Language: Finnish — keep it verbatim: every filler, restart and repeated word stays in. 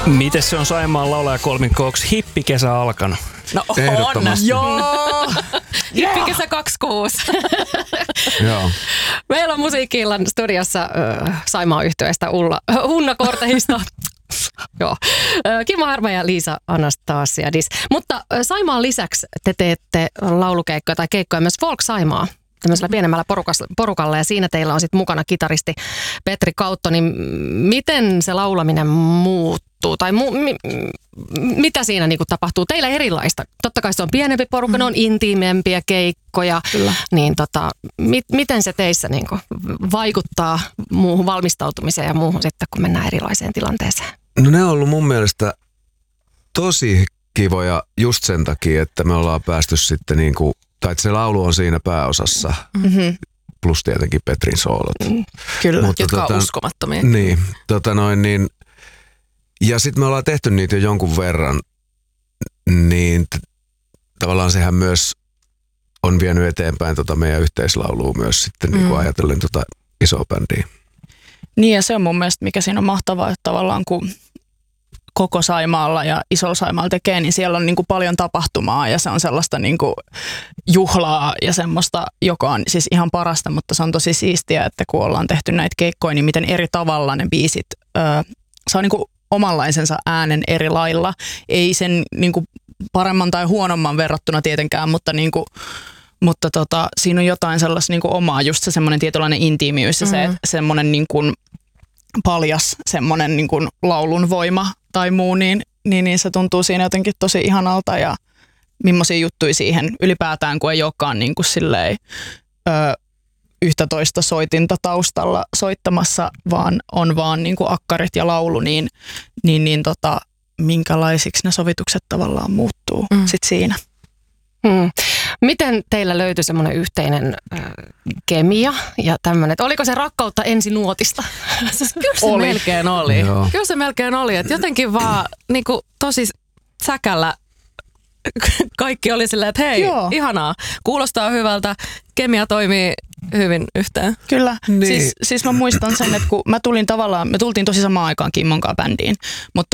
Miten se on Saimaan laulajakolmikoksi hippikesä alkanut? No on. Ehdottomasti. Joo. Hippikesä kaksikymmentäkuusi. Joo. Meillä on Musiikki-illan studiossa äh, Saimaan yhtyeestä Ulla, äh, Unna Kortehista. Joo. Äh, Kimmo Härmä ja Liisa Anastasiadis. Mutta äh, Saimaan lisäksi te teette laulukeikkoja tai keikkoja myös Folk Saimaa tämmöisellä pienemmällä porukalla ja siinä teillä on sitten mukana kitaristi Petri Kautto. Niin miten se laulaminen muuttuu tai mu- mi- mitä siinä niinku tapahtuu? Teillä erilaista. Totta kai se on pienempi porukka, mm. ne on intiimempiä keikkoja. Kyllä. Niin tota, mi- miten se teissä niinku vaikuttaa muuhun valmistautumiseen ja muuhun sitten, kun mennään erilaiseen tilanteeseen? No ne on ollut mun mielestä tosi kivoja just sen takia, että me ollaan päästy sitten niinku, tai että se laulu on siinä pääosassa. Mm-hmm. Plus tietenkin Petrin soolot. Mm, kyllä, mutta jotka tota, on uskomattomia. Niin, tota noin niin. Ja sitten me ollaan tehty niitä jo jonkun verran, niin t- tavallaan sehän myös on vienyt eteenpäin tota meidän yhteislaulua myös sitten mm. niin kuin ajatellen tota isoa bändiä. Niin ja se on mun mielestä, mikä siinä on mahtavaa, että tavallaan kun koko Saimaalla ja Isolla Saimaalla tekee, niin siellä on niin kuin paljon tapahtumaa ja se on sellaista niin kuin juhlaa ja semmoista, joka on siis ihan parasta, mutta se on tosi siistiä, että kun ollaan tehty näitä keikkoja, niin miten eri tavalla ne biisit öö, saa niin kuin omanlaisensa äänen eri lailla. Ei sen niin kuin paremman tai huonomman verrattuna tietenkään, mutta, niin kuin, mutta tota, siinä on jotain sellaista niin kuin omaa, just se semmoinen tietynlainen intiimiys ja mm. se semmoinen niin kuin paljas semmoinen niin kuin laulun voima tai muu, niin, niin, niin se tuntuu siinä jotenkin tosi ihanalta ja millaisia juttuja siihen ylipäätään, kun ei olekaan niin kuin silleen, ö, yhtä toista soitinta taustalla soittamassa, vaan on vaan niin kuin akkarit ja laulu, niin, niin, niin tota, minkälaisiksi ne sovitukset tavallaan muuttuu mm. sit siinä. Hmm. Miten teillä löytyi semmoinen yhteinen äh, kemia ja tämmöinen, oliko se rakkautta ensinuotista? Siis kyllä se oli. melkein oli. Joo. Kyllä se melkein oli, että jotenkin vaan niin kuin, tosi säkällä kaikki oli silleen, että hei, Joo. ihanaa, kuulostaa hyvältä, kemia toimii hyvin yhteen. Kyllä, niin. siis, siis mä muistan sen, että kun mä tulin tavallaan, me tultiin tosi samaan aikaan Kimmon kanssa bändiin, mutta